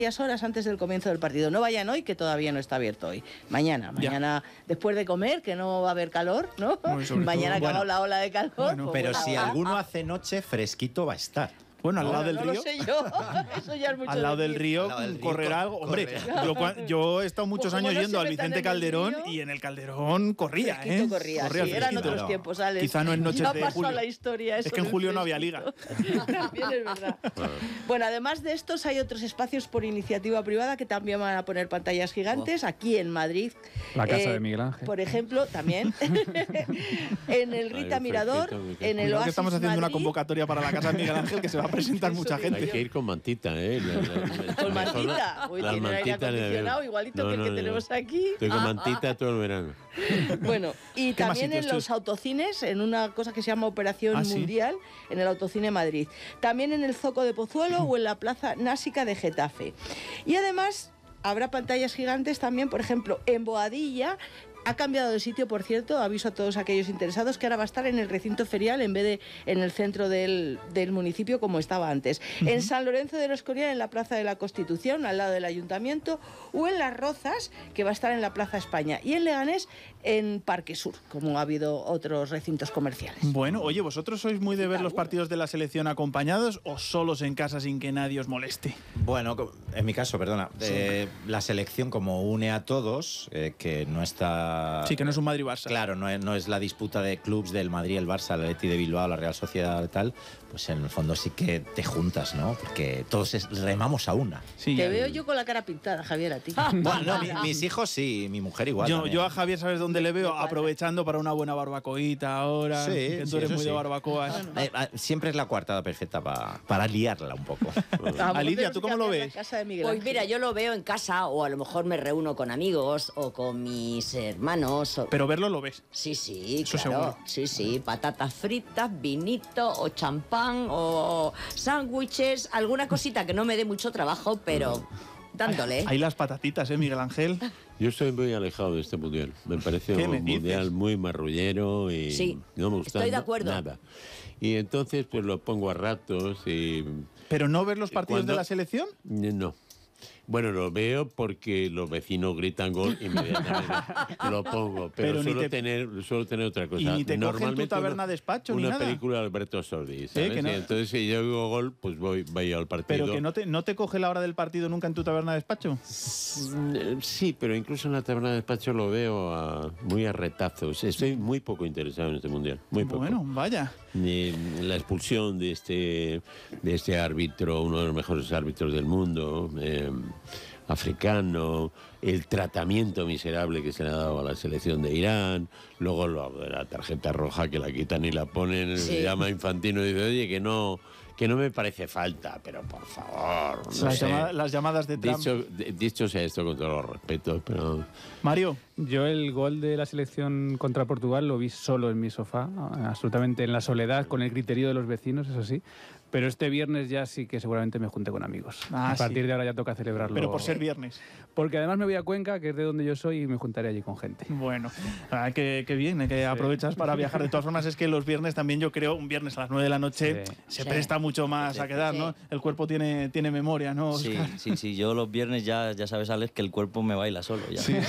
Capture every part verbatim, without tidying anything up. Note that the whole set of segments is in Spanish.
horas antes del comienzo del partido. No vayan hoy, que todavía no está abierto hoy. Mañana, mañana ya. Después de comer, que no va a haber calor, ¿no? Mañana acabó bueno, la ola de calor. Bueno, pues pero bueno, si ah, alguno ah, hace noche, fresquito va a estar. Bueno, al no, lado del no río. Lo sé yo. Eso ya es mucho al lado decir. del río, lado del río correr algo. Hombre, yo, yo he estado muchos pues años no yendo al metan Vicente Calderón río, y en el Calderón corría, fresquito ¿eh? corría, corría sí, eran otros claro. tiempos, Alex. Quizá no en noches ya de pasó julio. A la historia eso es que en julio no había liga. También es verdad. Bueno, además de estos hay otros espacios por iniciativa privada que también van a poner pantallas gigantes. Oh. Aquí en Madrid. La casa eh, de Miguel Ángel. Por ejemplo, también. En el Rita Ay, Mirador, fresquito, en el Oasis que estamos haciendo Madrid. Una convocatoria para la casa de Miguel Ángel que se va a presentar mucha gente. Hay que ir con mantita, ¿eh? La, la, la, con mantita. Uy, tiene aire acondicionado igualito no, que el que no, tenemos no. aquí. Estoy con ah, mantita ah. todo el verano. Bueno, y también en los autocines, en una cosa que se llama Operación ah, Mundial, ¿sí? En el Autocine Madrid. También en el Zoco de Pozuelo o en la Plaza Násica de Getafe. Y además habrá pantallas gigantes también, por ejemplo, en Boadilla. Ha cambiado de sitio, por cierto, aviso a todos aquellos interesados, que ahora va a estar en el recinto ferial en vez de en el centro del, del municipio como estaba antes. Uh-huh. En San Lorenzo del Escorial, en la Plaza de la Constitución, al lado del Ayuntamiento, o en Las Rozas, que va a estar en la Plaza España, y en Leganés, en Parque Sur, como ha habido otros recintos comerciales. Bueno, oye, ¿vosotros sois muy de ver los partidos de la selección acompañados o solos en casa sin que nadie os moleste? Bueno, en mi caso, perdona, sí. eh, la selección como une a todos, eh, que no está... Sí, que no es un Madrid-Barça. Claro, no es, no es la disputa de clubs del Madrid, el Barça, el Atleti de Bilbao, la Real Sociedad, tal. Pues en el fondo sí que te juntas, ¿no? Porque todos es, remamos a una. Sí, te veo yo con la cara pintada, Javier, a ti. Bueno, no, mi, mis hijos sí, mi mujer igual. Yo, yo a Javier, ¿sabes dónde le veo? Aprovechando para una buena barbacoita ahora. Sí, que tú sí, eres muy sí. de barbacoas. Eh, eh, siempre es la coartada perfecta para, para liarla un poco. Alicia, ¿tú cómo lo ves? Pues mira, yo lo veo en casa o a lo mejor me reúno con amigos o con mis hermanos. O... Pero verlo lo ves. Sí, sí, Eso claro. seguro. Sí, sí, patatas fritas, vinito o champán o sándwiches, alguna cosita que no me dé mucho trabajo, pero dándole. Hay las patatitas, ¿eh, Miguel Ángel? Yo estoy muy alejado de este mundial. Me parece un mundial dices? muy marrullero y sí, no me gusta estoy de acuerdo. nada. Y entonces pues lo pongo a ratos y... ¿Pero no ver los partidos cuando... de la selección? No. Bueno, lo veo porque los vecinos gritan gol y inmediatamente lo pongo. Pero, pero suelo, te... tener, suelo tener otra cosa. ¿Y ni te cogen tu taberna de despacho una ni nada? Una película de Alberto Sordi, ¿sabes? ¿Eh? No? Y entonces si yo digo gol, pues voy, voy al partido. ¿Pero que no te, no te coge la hora del partido nunca en tu taberna de despacho? Sí, pero incluso en la taberna de despacho lo veo a, muy a retazos. Estoy muy poco interesado en este mundial. Muy poco. Bueno, vaya. Ni la expulsión de este, de este árbitro, uno de los mejores árbitros del mundo... Eh, africano, el tratamiento miserable que se le ha dado a la selección de Irán, luego lo de la tarjeta roja que la quitan y la ponen, sí. Se llama Infantino y dice, oye, que no, que no me parece falta, pero por favor. No las, sé. llamadas, las llamadas de Trump. Dicho, dicho sea esto con todos los respetos, pero... Mario. Yo el gol de la selección contra Portugal lo vi solo en mi sofá, absolutamente en la soledad, con el criterio de los vecinos, eso sí. Pero este viernes ya sí que seguramente me junte con amigos. Ah, a partir sí. de ahora ya toca celebrarlo. Pero por ser viernes. Porque además me voy a Cuenca, que es de donde yo soy, y me juntaré allí con gente. Bueno, ah, qué, qué bien, que aprovechas para viajar. De todas formas, es que los viernes también yo creo, un viernes a las nueve de la noche, sí. se sí. presta mucho más sí. a quedar, ¿no? Sí. El cuerpo tiene, tiene memoria, ¿no, Oscar? Sí, sí, sí. Yo los viernes ya, ya sabes, Alex, que el cuerpo me baila solo. Ya. Sí.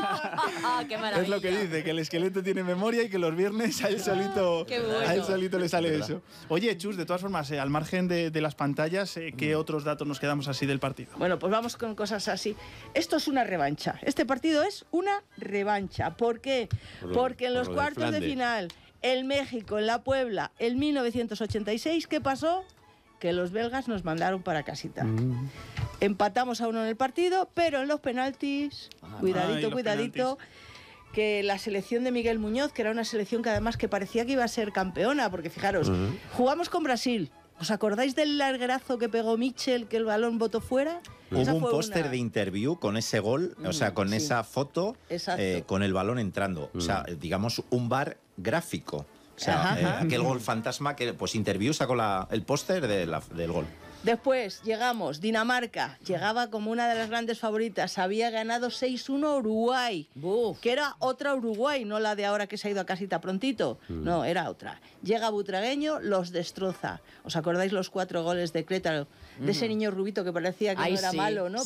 ¡Oh, qué maravilla! Es lo que dice, que el esqueleto tiene memoria y que los viernes a él solito, bueno. a él solito le sale eso. Oye, Chus, de todas formas, eh, al margen de, de la pantallas, eh, ¿qué mm. otros datos nos quedamos así del partido? Bueno, pues vamos con cosas así. Esto es una revancha. Este partido es una revancha. ¿Por qué? Por, Porque en los por cuartos de, de final, el México, en la Puebla, en mil novecientos ochenta y seis, ¿qué pasó? Que los belgas nos mandaron para casita. Mm. Empatamos a uno en el partido, pero en los penaltis, ah, cuidadito, ay, cuidadito, penaltis. Que la selección de Miguel Muñoz, que era una selección que además que parecía que iba a ser campeona, porque fijaros, uh-huh. jugamos con Brasil. ¿Os acordáis del larguerazo que pegó Mitchell, que el balón botó fuera? Hubo un póster una... de interview con ese gol, mm, o sea, con sí. esa foto, eh, con el balón entrando. Mm. O sea, digamos, un bar gráfico. O sea, ajá, eh, ajá. aquel gol fantasma que, pues, Interview sacó la, el póster de la, del gol. Después llegamos, Dinamarca, llegaba como una de las grandes favoritas, había ganado seis uno Uruguay, Buf. que era otra Uruguay, no la de ahora que se ha ido a casita prontito, mm. no, era otra. Llega Butragueño, los destroza. ¿Os acordáis los cuatro goles de Clétaro? De ese niño rubito que parecía que Ay, no era sí, malo, ¿no?